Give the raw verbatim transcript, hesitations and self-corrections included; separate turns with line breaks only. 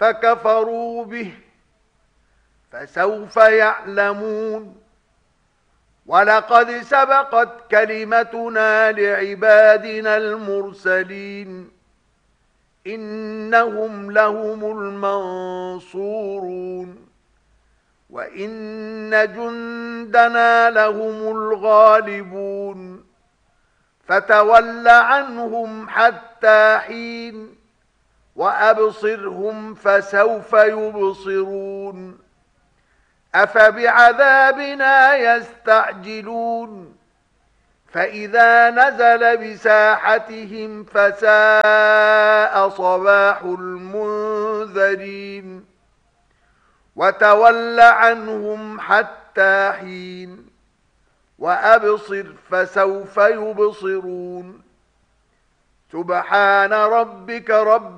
فكفروا به فسوف يعلمون. ولقد سبقت كلمتنا لعبادنا المرسلين إنهم لهم المنصورون وإن جندنا لهم الغالبون. فتول عنهم حتى حين وأبصرهم فسوف يبصرون. أفبعذابنا يستعجلون فإذا نزل بساحتهم فساء صباح المنذرين. وتول عنهم حتى حين وأبصر فسوف يبصرون. سبحان ربك رب